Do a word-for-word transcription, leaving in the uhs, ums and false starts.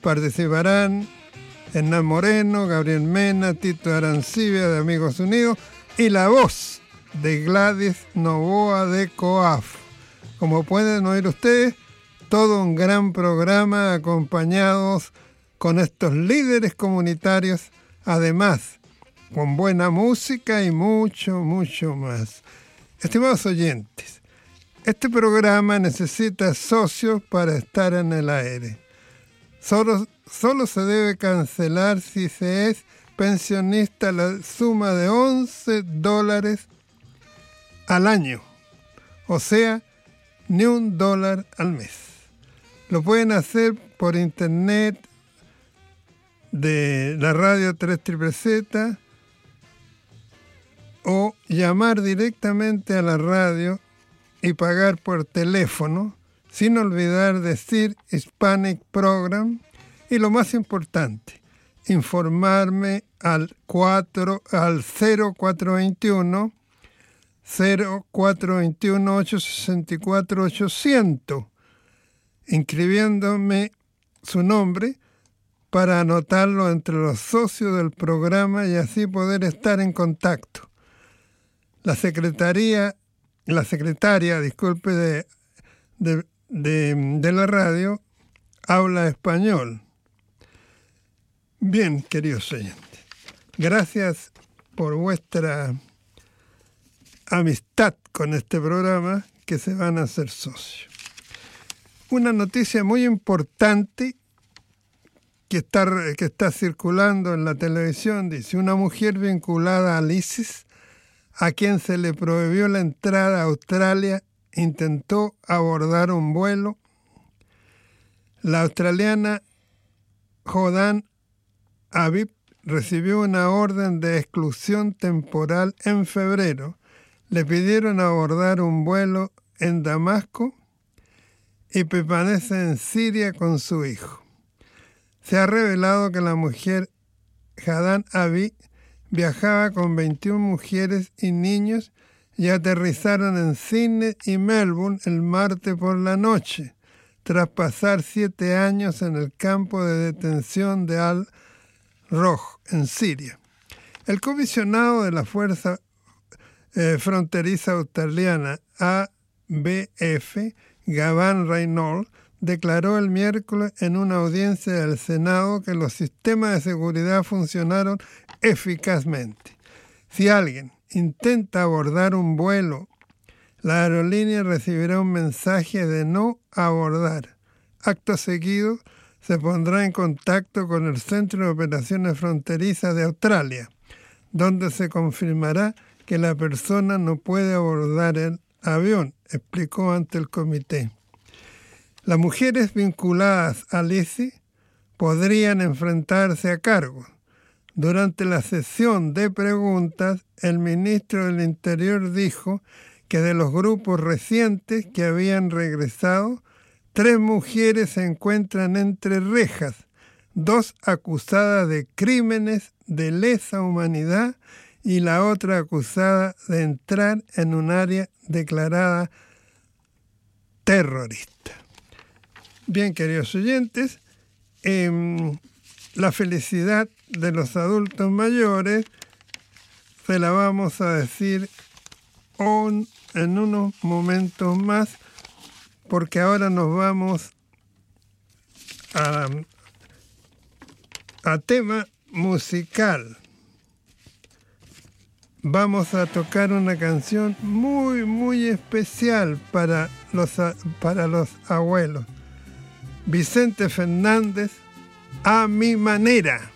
Participarán Hernán Moreno, Gabriel Mena, Tito Arancibia de Amigos Unidos y la voz de Gladys Novoa de COAF. Como pueden oír ustedes, todo un gran programa acompañados con estos líderes comunitarios, además con buena música y mucho, mucho más. Estimados oyentes, este programa necesita socios para estar en el aire. Solo, solo se debe cancelar si se es pensionista la suma de once dólares al año, o sea, ni un dólar al mes. Lo pueden hacer por internet de la radio tres Z Z o llamar directamente a la radio y pagar por teléfono, sin olvidar decir Hispanic Program, y lo más importante, informarme al cuatro al cero cuatro veintiuno cero cuatro veintiuno ocho sesenta y cuatro ochocientos, inscribiéndome su nombre para anotarlo entre los socios del programa y así poder estar en contacto. La secretaría, la secretaria, disculpe, de, de, de, de la radio habla español. Bien, queridos oyentes, gracias por vuestra amistad con este programa, que se van a hacer socios. Una noticia muy importante que está, que está circulando en la televisión, dice: una mujer vinculada al ISIS, a quien se le prohibió la entrada a Australia, intentó abordar un vuelo. La australiana Jodan Habib recibió una orden de exclusión temporal en febrero. Le pidieron abordar un vuelo en Damasco y permanece en Siria con su hijo. Se ha revelado que la mujer Jodan Habib viajaba con veintiuna mujeres y niños y aterrizaron en Sydney y Melbourne el martes por la noche, tras pasar siete años en el campo de detención de Al-Roj, en Siria. El comisionado de la Fuerza eh, Fronteriza Australiana, A B F, Gavin Reynolds, declaró el miércoles en una audiencia del Senado que los sistemas de seguridad funcionaron eficazmente. Si alguien intenta abordar un vuelo, la aerolínea recibirá un mensaje de no abordar. Acto seguido, se pondrá en contacto con el Centro de Operaciones Fronterizas de Australia, donde se confirmará que la persona no puede abordar el avión, explicó ante el comité. Las mujeres vinculadas al ISIS podrían enfrentarse a cargos. Durante la sesión de preguntas, el ministro del Interior dijo que de los grupos recientes que habían regresado, tres mujeres se encuentran entre rejas, dos acusadas de crímenes de lesa humanidad y la otra acusada de entrar en un área declarada terrorista. Bien, queridos oyentes, eh, la felicidad de los adultos mayores se la vamos a decir on, en unos momentos más, porque ahora nos vamos a, a tema musical. Vamos a tocar una canción muy, muy especial para los, para los abuelos. Vicente Fernández, A mi manera.